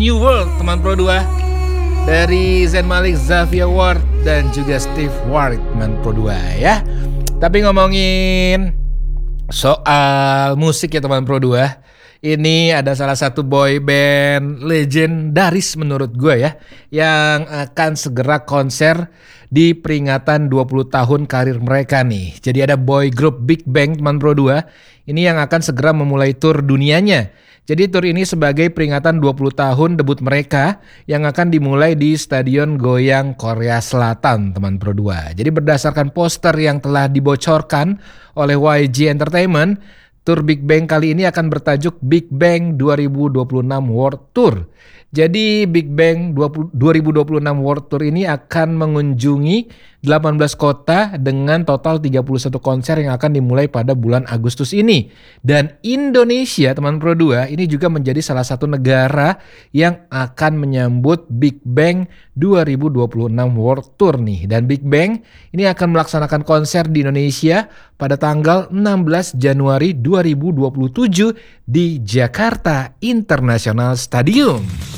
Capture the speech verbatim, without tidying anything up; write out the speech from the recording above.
New World teman Pro dua dari Zayn Malik, Xavier Ward dan juga Steve Ward teman Pro dua ya. Tapi ngomongin soal musik ya teman Pro dua, ini ada salah satu boy band legendaris menurut gue ya, yang akan segera konser di peringatan dua puluh tahun karir mereka nih. Jadi ada boy group Big Bang teman Pro dua, ini yang akan segera memulai tur dunianya. Jadi tur ini sebagai peringatan dua puluh tahun debut mereka yang akan dimulai di Stadion Goyang Korea Selatan teman Pro dua. Jadi berdasarkan poster yang telah dibocorkan oleh Y G Entertainment, tur Big Bang kali ini akan bertajuk Big Bang dua ribu dua puluh enam World Tour. Jadi Big Bang dua ribu dua puluh enam World Tour ini akan mengunjungi delapan belas kota dengan total tiga puluh satu konser yang akan dimulai pada bulan Agustus ini. Dan Indonesia, teman Pro dua, ini juga menjadi salah satu negara yang akan menyambut Big Bang dua ribu dua puluh enam World Tour nih. Dan Big Bang ini akan melaksanakan konser di Indonesia pada tanggal enam belas Januari dua ribu dua puluh tujuh di Jakarta International Stadium.